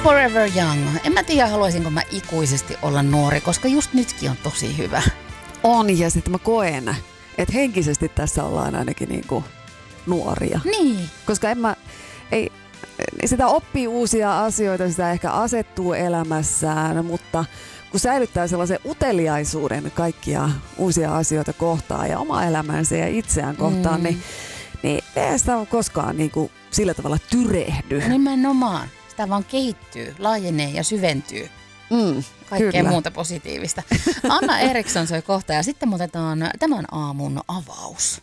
Forever Young. En mä tiedä, haluaisinko mä ikuisesti olla nuori, koska just nytkin on tosi hyvä. On, ja sitten mä koen, että henkisesti tässä ollaan ainakin niinku nuoria. Niin. Koska sitä oppii uusia asioita, sitä ehkä asettuu elämässään, mutta kun säilyttää sellaisen uteliaisuuden kaikkia uusia asioita kohtaan ja oma elämänsä ja itseään kohtaan, niin ei sitä ole koskaan niinku sillä tavalla tyrehdy. Nimenomaan. Sitä vaan kehittyy, laajenee ja syventyy. Kaikkea kyllä. muuta positiivista. Anna Eriksson soi kohta ja sitten me otetaan tämän aamun avaus.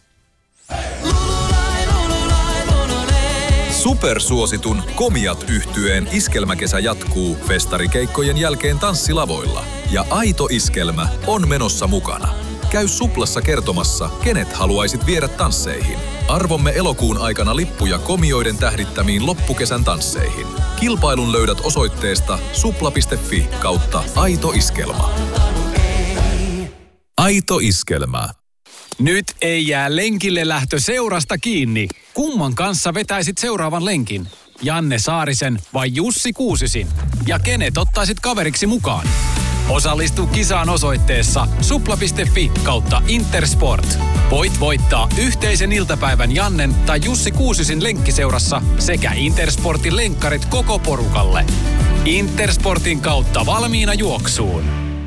Supersuositun Komiat -yhtyeen iskelmäkesä jatkuu festarikeikkojen jälkeen tanssilavoilla. Ja Aito Iskelmä on menossa mukana. Käy Suplassa kertomassa, kenet haluaisit viedä tansseihin. Arvomme elokuun aikana lippuja komioiden tähdittämiin loppukesän tansseihin. Kilpailun löydät osoitteesta supla.fi/Aito Iskelma. Aito Iskelmä. Nyt ei jää lenkille lähtö seurasta kiinni. Kumman kanssa vetäisit seuraavan lenkin? Janne Saarisen vai Jussi Kuusisin? Ja kenet ottaisit kaveriksi mukaan? Osallistu kisaan osoitteessa supla.fi/Intersport. Voit voittaa yhteisen iltapäivän Jannen tai Jussi Kuusisin lenkkiseurassa sekä Intersportin lenkkarit koko porukalle. Intersportin kautta valmiina juoksuun.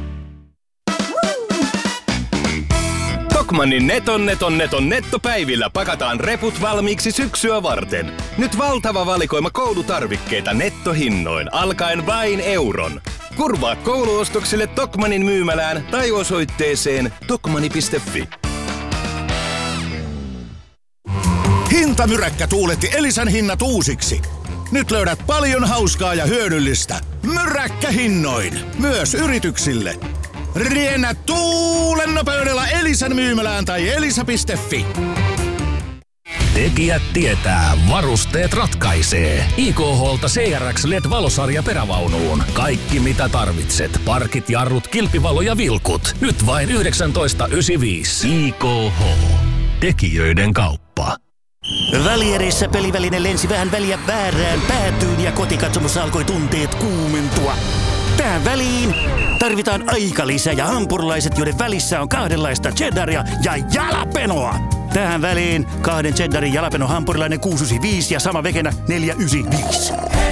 Tokmannin neton nettopäivillä pakataan reput valmiiksi syksyä varten. Nyt valtava valikoima koulutarvikkeita nettohinnoin alkaen vain euron. Kurvaa kouluostoksille Tokmannin myymälään tai osoitteeseen tokmanni.fi. Hintamyräkkä tuuletti Elisan hinnat uusiksi. Nyt löydät paljon hauskaa ja hyödyllistä. Myräkkähinnoin, myös yrityksille. Riennä tuulen nopeudella Elisan myymälään tai elisa.fi. Tekijät tietää, varusteet ratkaisee. IKH:lta CRX LED-valosarja perävaunuun. Kaikki mitä tarvitset. Parkit, jarrut, kilpivalo ja vilkut. Nyt vain 19,95. IKH. Tekijöiden kauppa. Välierissä peliväline lensi vähän väliä väärään päätyyn ja kotikatsomossa alkoi tunteet kuumentua. Tähän väliin tarvitaan aikalisä ja hampurilaiset, joiden välissä on kahdenlaista cheddaria ja jalapenoa. Tähän väliin 2 cheddarin jalapeno hampurilainen 695 ja sama vekenä 495.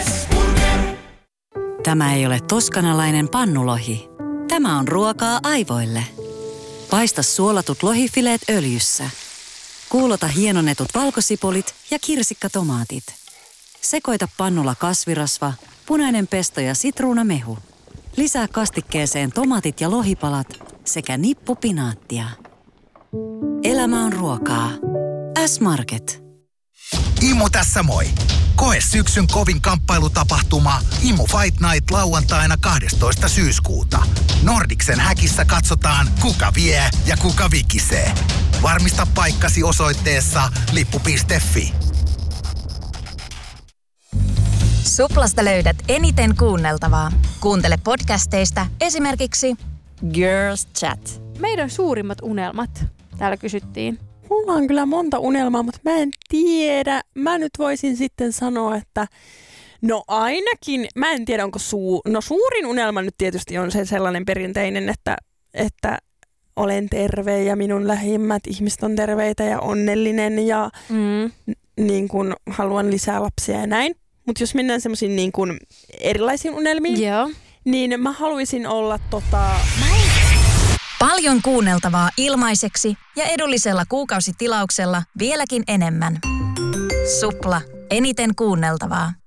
Tämä ei ole toskanalainen pannulohi. Tämä on ruokaa aivoille. Paista suolatut lohifileet öljyssä. Kuulota hienonnetut valkosipulit ja kirsikkatomaatit. Sekoita pannulla kasvirasva, punainen pesto ja sitruunamehu. Lisää kastikkeeseen tomaatit ja lohipalat sekä nippu pinaattia. Elämä on ruokaa. S-Market. Imo tässä moi! Koe syksyn kovin kamppailutapahtuma Imo Fight Night lauantaina 12. syyskuuta. Nordicsen häkissä katsotaan, kuka vie ja kuka vikisee. Varmista paikkasi osoitteessa lippu.fi. Suplasta löydät eniten kuunneltavaa. Kuuntele podcasteista esimerkiksi Girls Chat. Meidän suurimmat unelmat, täällä kysyttiin. Mulla on kyllä monta unelmaa, mutta mä en tiedä. Mä nyt voisin sitten sanoa, että no ainakin, mä en tiedä onko suurin unelma nyt tietysti on se sellainen perinteinen, että olen terve ja minun lähimmät ihmiset on terveitä ja onnellinen ja niin kuin haluan lisää lapsia ja näin. Mutta jos mennään semmoisiin niin kuin erilaisiin unelmiin, niin mä haluaisin olla Paljon kuunneltavaa ilmaiseksi ja edullisella kuukausitilauksella vieläkin enemmän. Supla. Eniten kuunneltavaa.